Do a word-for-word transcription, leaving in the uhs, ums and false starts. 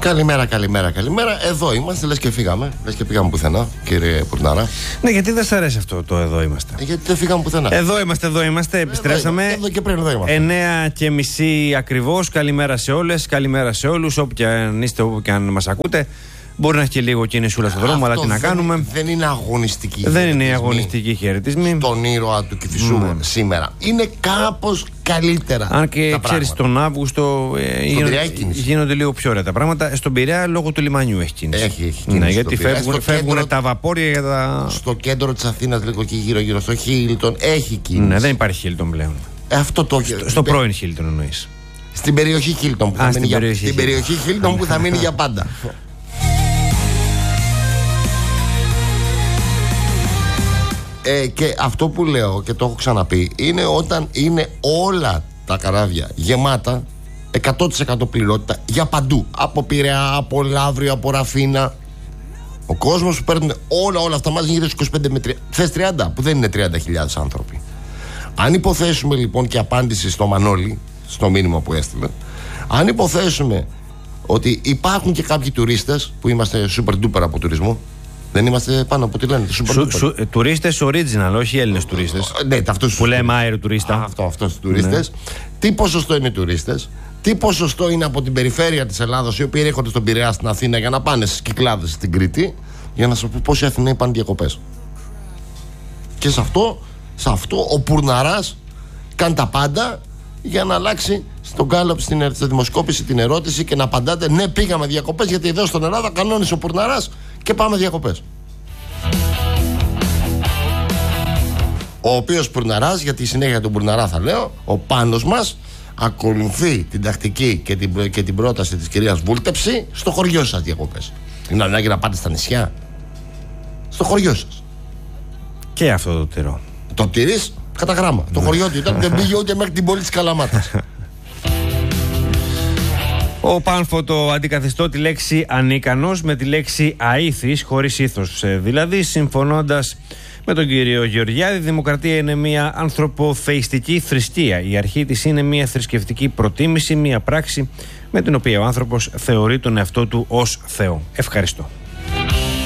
Καλημέρα, καλημέρα, καλημέρα. Εδώ είμαστε, λες και φύγαμε. Λες και πήγαμε πουθενά, κύριε Πουρνάρα. Ναι, γιατί δεν σας αρέσει αυτό το εδώ είμαστε? Ε, γιατί δεν φύγαμε πουθενά. Εδώ είμαστε, εδώ είμαστε, επιστρέψαμε. Εδώ, εδώ και πριν, εδώ είμαστε. εννιά και μισή ακριβώς. Καλημέρα σε όλες, καλημέρα σε όλους. Όπου και αν είστε, όπου και αν μας ακούτε. Μπορεί να έχει και λίγο κίνηση στον δρόμο, αλλά τι να δεν, κάνουμε. Δεν είναι αγωνιστική. Δεν είναι αγωνιστική χαιρετισμή. Τον ήρωα του Κηφισού mm. σήμερα. Είναι κάπως καλύτερα. Αν και ξέρεις, τον Αύγουστο ε, γίνονται, γίνονται λίγο πιο ωραία τα πράγματα. Στον Πειραιά λόγω του λιμανιού έχει κίνηση. Έχει, έχει κίνηση. Ναι, γιατί φεύγουν, φεύγουν κέντρο, τα βαπόρια για τα. Στο κέντρο της Αθήνας, λίγο εκεί γύρω-γύρω, στο Χίλτον, έχει κίνηση. Ναι, δεν υπάρχει Χίλτον πλέον. Ε, αυτό το... Στο, στο πρώην Χίλτον εννοείς? Στην περιοχή Χίλτον που, που θα μείνει για πάντα. Ε, και αυτό που λέω και το έχω ξαναπεί είναι όταν είναι όλα τα καράβια γεμάτα εκατό τοις εκατό πληρότητα για παντού, από Πειραιά, από Λαύριο, από Ραφίνα, ο κόσμος που παίρνουν όλα, όλα αυτά μαζί γίνεται είκοσι πέντε με τριάντα, θες τριάντα που δεν είναι τριάντα χιλιάδες άνθρωποι. Αν υποθέσουμε λοιπόν, και απάντηση στο Μανώλη στο μήνυμα που έστειλε, αν υποθέσουμε ότι υπάρχουν και κάποιοι τουρίστες που είμαστε super duper από τουρισμό. Δεν είμαστε πάνω από τι λένε. Σου, σου, ε, τουρίστες original, όχι Έλληνες τουρίστες. Ναι, αυτούς που λέμε αέρο τουρίστα. Αυτό, αυτός τουρίστες. Ναι. Τι ποσοστό είναι τουρίστες, τι ποσοστό είναι από την περιφέρεια της Ελλάδας, οι οποίοι έρχονται στον Πειραιά, στην Αθήνα για να πάνε στις Κυκλάδες, στην Κρήτη, για να σας πω πόσοι Αθηναίοι πάνε διακοπές. Και σε αυτό, σε αυτό ο Πουρναράς κάνει τα πάντα για να αλλάξει στον Γκάλοπ, στην στη δημοσκόπηση, την ερώτηση και να απαντάτε ναι, πήγαμε διακοπές, γιατί εδώ στην Ελλάδα κανόνισε ο Πουρναράς και πάμε διακοπές. Ο οποίος Πουρναράς, γιατί συνέχεια τον Πουρναρά θα λέω, ο Πάνος μας ακολουθεί την τακτική και την, και την πρόταση της κυρίας Βούλτεψη στο χωριό σας διακοπές. Είναι ανάγκη να πάτε στα νησιά? Στο χωριό σας. Και αυτό το τυρό. Το τηρείς κατά γράμμα. Το χωριό του ήταν, δεν πήγε ούτε μέχρι την πόλη της Καλαμάτας. Ο Πάνφωτο αντικαθιστώ τη λέξη ανίκανος με τη λέξη αήθης, χωρίς ήθος. Δηλαδή, συμφωνώντας με τον κύριο Γεωργιάδη, η δημοκρατία είναι μια ανθρωποθεϊστική θρησκεία. Η αρχή της είναι μια θρησκευτική προτίμηση, μια πράξη με την οποία ο άνθρωπος θεωρεί τον εαυτό του ως Θεό. Ευχαριστώ.